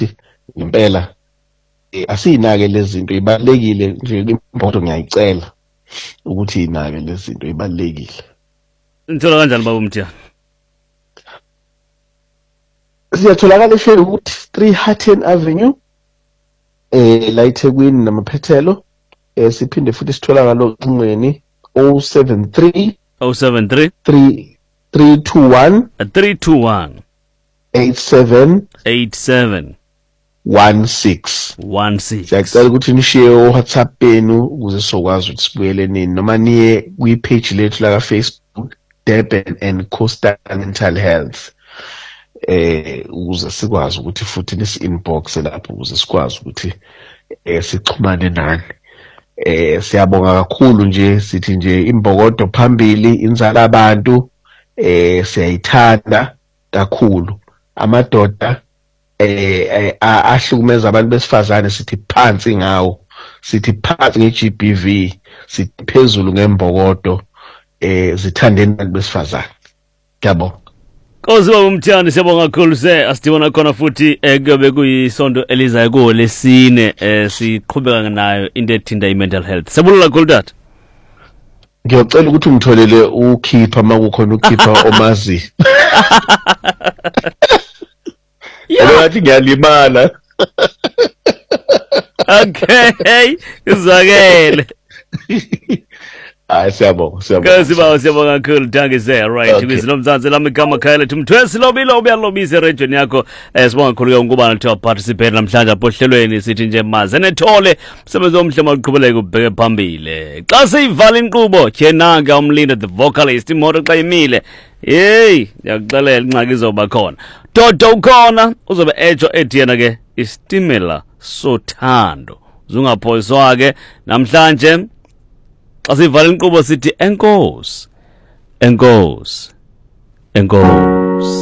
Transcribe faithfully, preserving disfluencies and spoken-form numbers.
ukuthi impela asinake lezi zinto ibalekile nje imbodo ngiyayicela ukuthi inake lezi zinto ibalekile. Nithola kanjani baba Mthiya? Siyatholakala ehleli ukuthi three Hatton Avenue eh la eThekwini namaphethelo eh siphinde futhi sitholakala ocingweni oh seven three oh seven three three two one three two one eight seven eight seven one six one six. Siyacela ukuthi nishiye uWhatsApp yenu ukuze sizokwazi ukuthi sibuyele nini noma niye kwi-page lethu la Facebook Durban and Coastal Mental Health eh ukuze sikwazi ukuthi futhi nisi inbox lapho ukuze sikwazi ukuthi eh sixhumane nani. Eh siyabonga kakhulu nje sithi nje imbokodo phambili inzala abantu eh siyayithanda kakhulu amadoda eh ahlukumeza abantu besifazane sithi phansi ngawo sithi phansi nge-G B V sithi phezulu ngembokodo eh zithandeni abantu besifazane. Ngiyabonga. Kozi baba Mthiya siyabonga kakhulu se asidibona khona futhi kuyobe kuyisonto elizayo ko lesine eh siqhubeka nayo into ethinta i-mental health. Sebulula kakhulu tata. Ngiyocela ukuthi ungitholele ukhipha makukhona ukhipha omazi. Yebo ngathi ngiyalimala. Okay, izakele. Hayi siyabonga siyabonga. Kazi bawo siyabonga kakhulu thank you sir. Right, ngizilo mzansi lami igama khaya Mthwesi lobilo ubuyalobisa region yakho. Eh sibonga kakhulu ke ukubana lithiwa participate namhlanje apho hlelweni sithi nje maze nethole umsebenzi omhle maqhubeleke ubheke phambili. Xa siyivala inqubo Tyenanga umlinda the vocalist imoto xa imile. Hey, ngiyakuxelela ingxaki izoba khona. Dodo ukhona uzobe ejo ethi yena ke istimela sothando. Zungaphoyiswa ke namhlanje xa sivala inqubo sithi enkosi enkosi enkosi.